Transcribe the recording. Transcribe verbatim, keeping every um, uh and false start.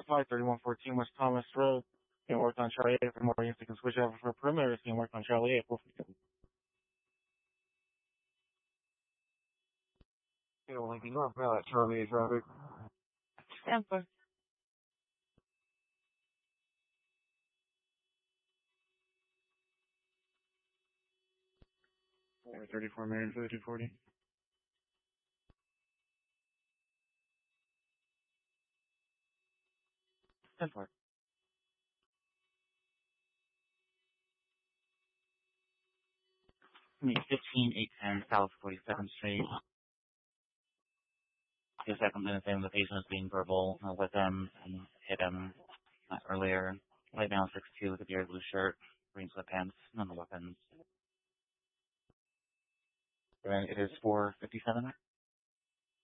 five, thirty-one fourteen West Thomas Road. Being worked on Charlie eight for more units. You can switch over for perimeter. It's being worked on Charlie eight. Yeah, Lincoln North, now that Charlie eight traffic. Stand by. thirty-four Marion, fifty forty. Stand by. fifteen eight ten South forty-second Street. The second in the same location as being verbal uh, with him and hit him uh, earlier. Light male six two with a beard blue shirt, green sweatpants, none of the weapons. And it is four fifty-seven.